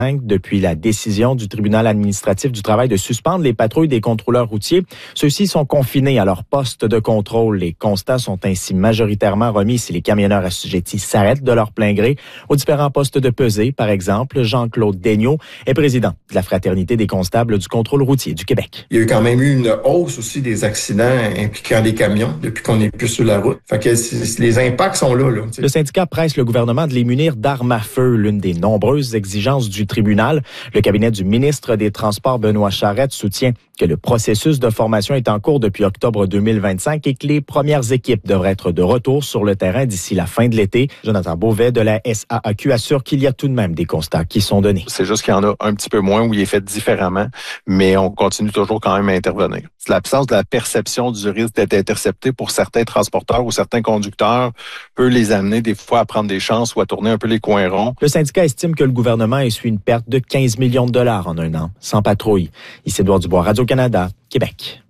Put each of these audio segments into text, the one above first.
depuis la décision du tribunal administratif du travail de suspendre les patrouilles des contrôleurs routiers. Ceux-ci sont confinés à leur poste de contrôle. Les constats sont ainsi majoritairement remis si les camionneurs assujettis s'arrêtent de leur plein gré aux différents postes de pesée. Par exemple, Jean-Claude Daigneault est président de la Fraternité des constables du contrôle routier du Québec. Il y a eu quand même eu une hausse aussi des accidents impliquant les camions depuis qu'on n'est plus sur la route. Fait que les impacts sont là. Le syndicat presse le gouvernement de les munir d'armes à feu, l'une des nombreuses exigences du tribunal. Le cabinet du ministre des Transports, Benoît Charette, soutient que le processus de formation est en cours depuis octobre 2025 et que les premières équipes devraient être de retour sur le terrain d'ici la fin de l'été. Jonathan Beauvais de la SAAQ assure qu'il y a tout de même des constats qui sont donnés. C'est juste qu'il y en a un petit peu moins où il est fait différemment, mais on continue toujours quand même à intervenir. L'absence de la perception du risque d'être intercepté pour certains transporteurs ou certains conducteurs peut les amener des fois à prendre des chances ou à tourner un peu les coins ronds. Le syndicat estime que le gouvernement essuie une perte de 15 millions de dollars en un an, sans patrouille. Ici Édouard Dubois, Radio-Canada, Québec.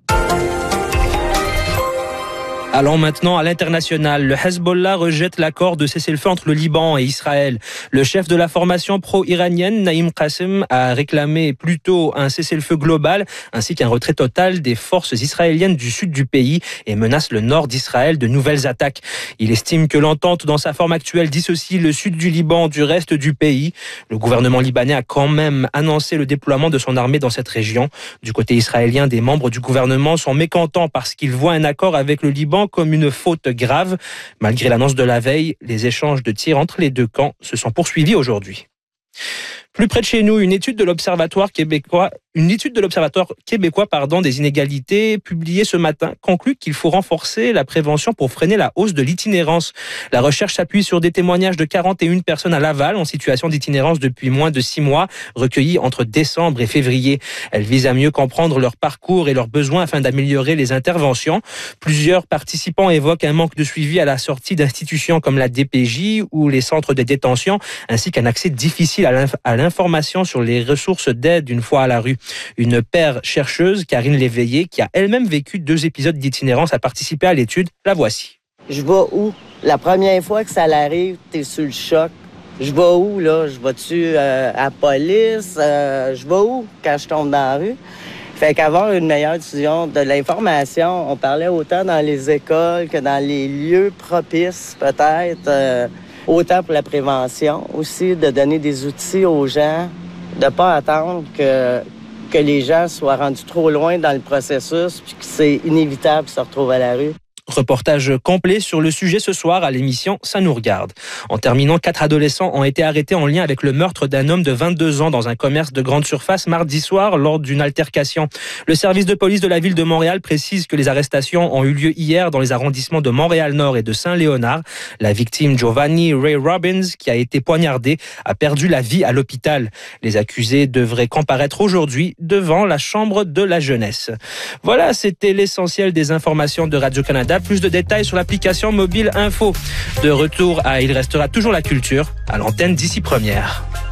Allons maintenant à l'international. Le Hezbollah rejette l'accord de cessez-le-feu entre le Liban et Israël. Le chef de la formation pro-iranienne, Naïm Qassem, a réclamé plutôt un cessez-le-feu global ainsi qu'un retrait total des forces israéliennes du sud du pays et menace le nord d'Israël de nouvelles attaques. Il estime que l'entente dans sa forme actuelle dissocie le sud du Liban du reste du pays. Le gouvernement libanais a quand même annoncé le déploiement de son armée dans cette région. Du côté israélien, des membres du gouvernement sont mécontents parce qu'ils voient un accord avec le Liban comme une faute grave. Malgré l'annonce de la veille, les échanges de tirs entre les deux camps se sont poursuivis aujourd'hui. Plus près de chez nous, une étude de l'Observatoire québécois des inégalités publiée ce matin conclut qu'il faut renforcer la prévention pour freiner la hausse de l'itinérance. La recherche s'appuie sur des témoignages de 41 personnes à Laval en situation d'itinérance depuis moins de 6 mois, recueillis entre décembre et février. Elle vise à mieux comprendre leur parcours et leurs besoins afin d'améliorer les interventions. Plusieurs participants évoquent un manque de suivi à la sortie d'institutions comme la DPJ ou les centres de détention, ainsi qu'un accès difficile à l'information sur les ressources d'aide une fois à la rue. Une père chercheuse, Karine Léveillé, qui a elle-même vécu 2 épisodes d'itinérance, a participé à l'étude. La voici. Je vais où? La première fois que ça l'arrive, t'es sur le choc. Je vais où, là? Je vais-tu à la police? Je vais où quand je tombe dans la rue? Fait qu'avoir une meilleure diffusion de l'information, on parlait autant dans les écoles que dans les lieux propices, peut-être, autant pour la prévention, aussi de donner des outils aux gens, de pas attendre que les gens soient rendus trop loin dans le processus puis que c'est inévitable qu'ils se retrouvent à la rue. Reportage complet sur le sujet ce soir à l'émission Ça nous regarde. En terminant, 4 adolescents ont été arrêtés en lien avec le meurtre d'un homme de 22 ans dans un commerce de grande surface mardi soir lors d'une altercation. Le service de police de la ville de Montréal précise que les arrestations ont eu lieu hier dans les arrondissements de Montréal-Nord et de Saint-Léonard. La victime Giovanni Ray Robbins, qui a été poignardé, a perdu la vie à l'hôpital. Les accusés devraient comparaître aujourd'hui devant la Chambre de la jeunesse. Voilà, c'était l'essentiel des informations de Radio-Canada. Plus de détails sur l'application mobile Info. De retour à Il restera toujours la culture à l'antenne d'ici première.